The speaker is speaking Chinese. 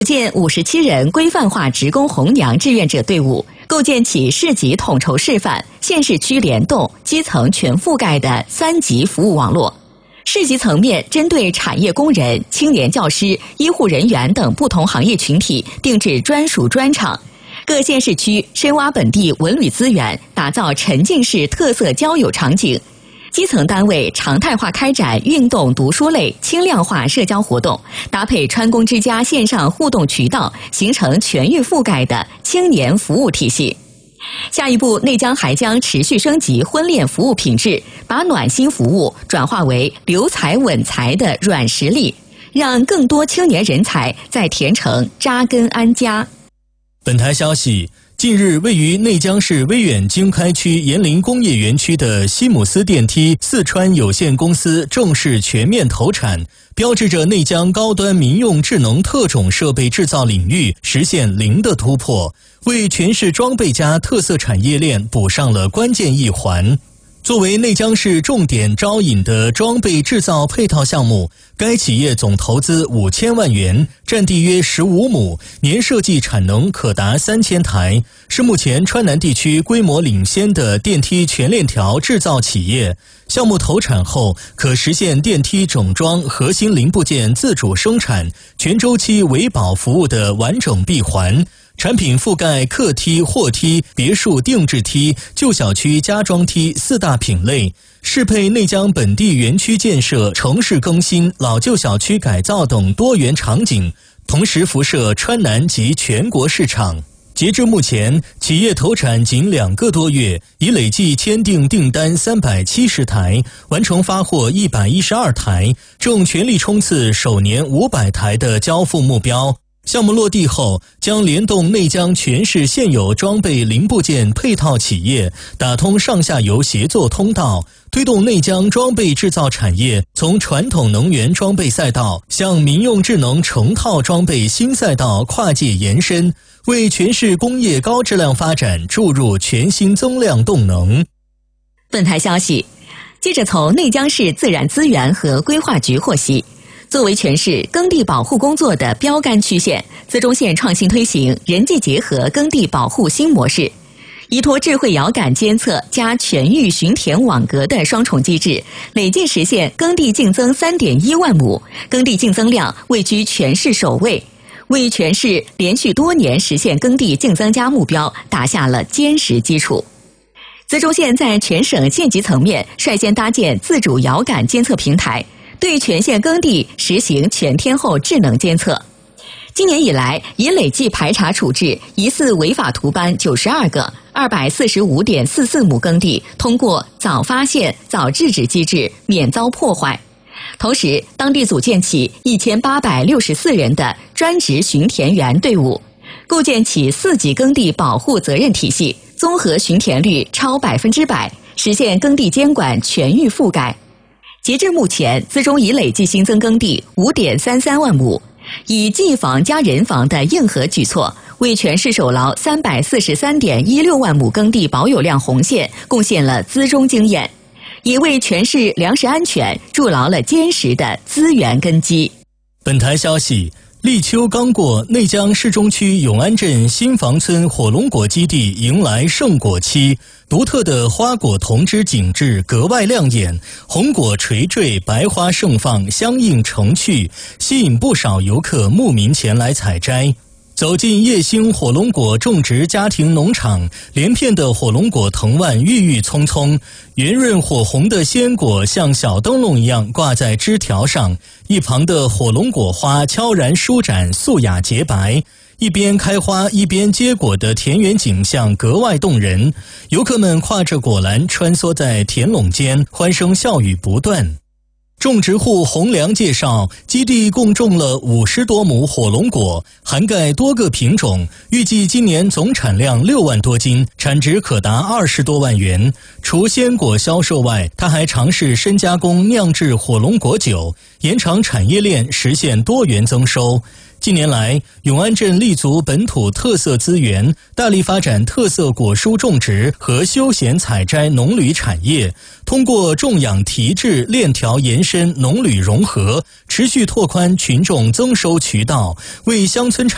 建57人规范化职工红娘志愿者队伍，构建起市级统筹示范、县市区联动、基层全覆盖的3级服务网络。市级层面针对产业工人、青年教师、医护人员等不同行业群体定制专属专场，各县市区深挖本地文旅资源，打造沉浸式特色交友场景。基层单位常态化开展运动、读书类轻量化社交活动，搭配川工之家线上互动渠道，形成全域覆盖的青年服务体系。下一步，内江还将持续升级婚恋服务品质，把暖心服务转化为留才稳才的软实力，让更多青年人才在田城扎根安家。 本台消息，近日，位于内江市威远经开区岩林工业园区的西姆斯电梯四川有限公司正式全面投产，标志着内江高端民用智能特种设备制造领域实现零的突破，为全市装备家特色产业链补上了关键一环。作为内江市重点招引的装备制造配套项目，该企业总投资5000万元，占地约15亩，年设计产能可达3000台，是目前川南地区规模领先的电梯全链条制造企业。项目投产后，可实现电梯整装核心零部件自主生产、全周期维保服务的完整闭环。产品覆盖客梯、货梯、别墅定制梯、旧小区加装梯4大品类，适配内江本地园区建设、城市更新、老旧小区改造等多元场景，同时辐射川南及全国市场。截至目前，企业投产仅2个多月，已累计签订订单370台，完成发货112台，正全力冲刺首年500台的交付目标。项目落地后，将联动内江全市现有装备零部件配套企业，打通上下游协作通道，推动内江装备制造产业从传统能源装备赛道向民用智能成套装备新赛道跨界延伸，为全市工业高质量发展注入全新增量动能。 本台消息，记者从内江市自然资源和规划局获悉，作为全市耕地保护工作的标杆区县，资中县创新推行人机结合耕地保护新模式，依托智慧遥感监测加全域巡田网格的双重机制，累计实现耕地净增3.1万亩，耕地净增量位居全市首位，为全市连续多年实现耕地净增加目标打下了坚实基础。资中县在全省县级层面率先搭建自主遥感监测平台，对全县耕地实行全天候智能监测。今年以来，已累计排查处置疑似违法图班92个，245.44亩耕地通过早发现、早制止机制免遭破坏。同时，当地组建起1864人的专职巡田员队伍，构建起4级耕地保护责任体系，综合巡田率超100%，实现耕地监管全域覆盖。截至目前，资中已累计新增耕地5.33万亩，以技防加人防的硬核举措，为全市守牢343.16万亩耕地保有量红线贡献了资中经验，也为全市粮食安全筑牢了坚实的资源根基。 本台消息，立秋刚过，内江市中区永安镇新房村火龙果基地迎来盛果期，独特的花果同枝景致格外亮眼，红果垂坠，白花盛放，相映成趣，吸引不少游客慕名前来采摘。走进叶兴火龙果种植家庭农场，连片的火龙果藤蔓郁郁葱葱，圆润火红的鲜果像小灯笼一样挂在枝条上，一旁的火龙果花悄然舒展，素雅洁白，一边开花一边结果的田园景象格外动人。游客们挎着果篮穿梭在田垄间，欢声笑语不断。种植户洪良介绍，基地共种了50多亩火龙果，涵盖多个品种，预计今年总产量6万多斤，产值可达20多万元。除鲜果销售外，他还尝试深加工酿制火龙果酒，延长产业链，实现多元增收。近年来，永安镇立足本土特色资源，大力发展特色果蔬种植和休闲采摘农旅产业，通过种养提质、链条延伸、农旅融合，持续拓宽群众增收渠道，为乡村产